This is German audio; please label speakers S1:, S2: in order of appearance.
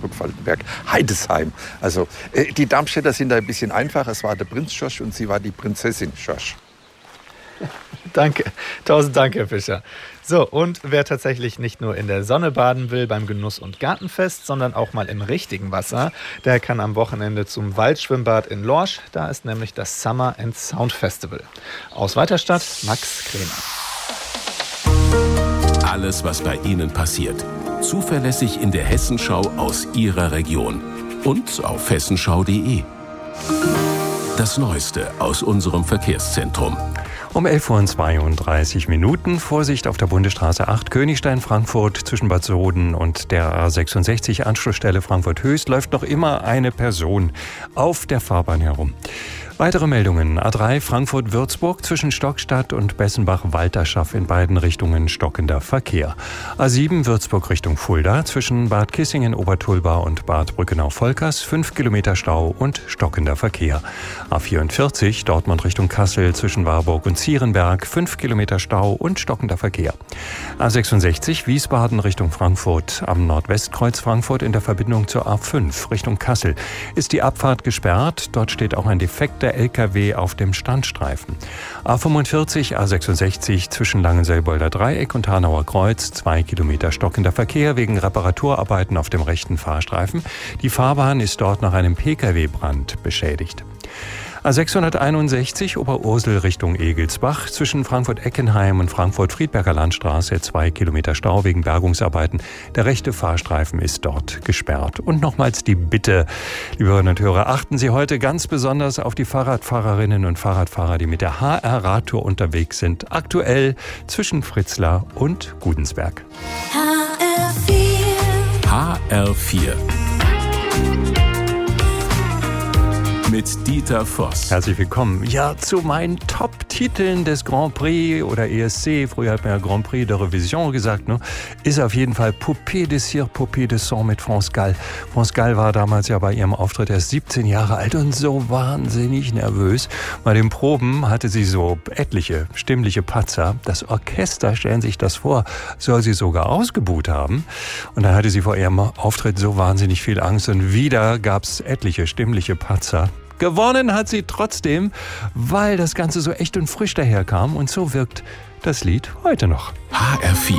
S1: Salzburg, Heidesheim. Also die Darmstädter sind da ein bisschen einfach. Es war der Prinz Schorsch und sie war die Prinzessin Schorsch.
S2: Danke, 1000 Dank, Herr Fischer. So, und wer tatsächlich nicht nur in der Sonne baden will beim Genuss- und Gartenfest, sondern auch mal im richtigen Wasser, der kann am Wochenende zum Waldschwimmbad in Lorsch. Da ist nämlich das Summer and Sound Festival. Aus Weiterstadt, Max Kremer.
S3: Alles, was bei Ihnen passiert. Zuverlässig in der Hessenschau aus Ihrer Region. Und auf hessenschau.de. Das Neueste aus unserem Verkehrszentrum.
S4: Um 11:32 Uhr. Vorsicht auf der Bundesstraße 8 Königstein-Frankfurt zwischen Bad Soden und der A66 Anschlussstelle Frankfurt-Höchst läuft noch immer eine Person auf der Fahrbahn herum. Weitere Meldungen. A3 Frankfurt-Würzburg zwischen Stockstadt und Bessenbach-Walterschaff in beiden Richtungen stockender Verkehr. A7 Würzburg Richtung Fulda zwischen Bad Kissingen, Obertulba und Bad Brückenau-Volkers 5 Kilometer Stau und stockender Verkehr. A44 Dortmund Richtung Kassel zwischen Warburg und Zierenberg 5 Kilometer Stau und stockender Verkehr. A66 Wiesbaden Richtung Frankfurt am Nordwestkreuz Frankfurt in der Verbindung zur A5 Richtung Kassel ist die Abfahrt gesperrt. Dort steht auch ein defekter LKW auf dem Standstreifen. A45, A66 zwischen Langenselbolder Dreieck und Hanauer Kreuz 2 Kilometer stockender Verkehr wegen Reparaturarbeiten auf dem rechten Fahrstreifen. Die Fahrbahn ist dort nach einem Pkw-Brand beschädigt. A661 Oberursel Richtung Egelsbach zwischen Frankfurt-Eckenheim und Frankfurt-Friedberger Landstraße 2 Kilometer Stau wegen Bergungsarbeiten. Der rechte Fahrstreifen ist dort gesperrt. Und nochmals die Bitte, liebe Hörerinnen und Hörer, achten Sie heute ganz besonders auf die Fahrradfahrerinnen und Fahrradfahrer, die mit der HR-Radtour unterwegs sind. Aktuell zwischen Fritzlar und Gudensberg.
S3: HR4 mit Dieter Voss.
S4: Herzlich willkommen. Ja, zu meinen Top-Titeln des Grand Prix oder ESC, früher hat man ja Grand Prix de Revision gesagt, ne, ist auf jeden Fall Poupée de Cire, Poupée de Sang mit France Gall. France Gall war damals ja bei ihrem Auftritt erst 17 Jahre alt und so wahnsinnig nervös. Bei den Proben hatte sie so etliche stimmliche Patzer. Das Orchester, stellen sich das vor, soll sie sogar ausgebuht haben. Und dann hatte sie vor ihrem Auftritt so wahnsinnig viel Angst und wieder gab es etliche stimmliche Patzer. Gewonnen hat sie trotzdem, weil das Ganze so echt und frisch daherkam und so wirkt das Lied heute noch.
S3: HR4